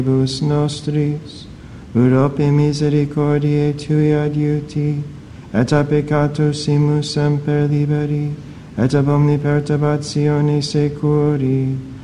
Bus nostris, urope misericordiae tui adiuti, et a peccatossimus semper liberi, et ab omni perturbatione securi,